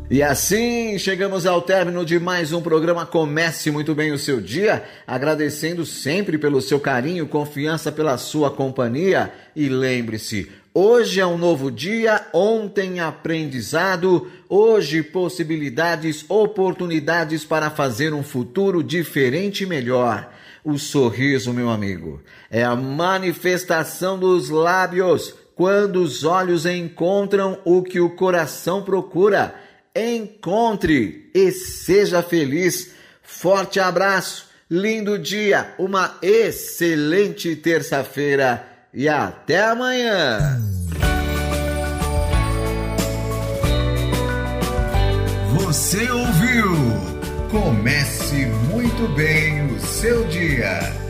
E assim chegamos ao término de mais um programa Comece Muito Bem o Seu Dia, agradecendo sempre pelo seu carinho, confiança, pela sua companhia. E lembre-se, hoje é um novo dia, ontem aprendizado, hoje possibilidades, oportunidades para fazer um futuro diferente e melhor. O sorriso, meu amigo, é a manifestação dos lábios quando os olhos encontram o que o coração procura. Encontre e seja feliz. Forte abraço, lindo dia, uma excelente terça-feira e até amanhã. Você ouviu? Comece muito bem o seu dia.